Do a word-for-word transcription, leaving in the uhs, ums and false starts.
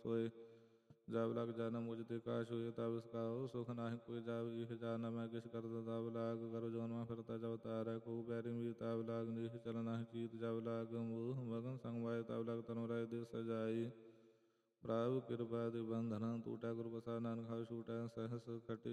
कोय। जब लग जन्म मुझ ते काश हुए तब इसकाओ सुख नाहि कोय। जब इह जाना मैं किस करता तब लाग करो जोन में फिरता जब तारै को बैरी मीर तब लाग नीह चल नाहि चीत। जब लाग मोह मगन संग माय तब लग तनु रह दे सजाई। प्रभु कृपा दि बंधन टूटा गुरु प्रसाद नानक हर छूटै सहस कटे।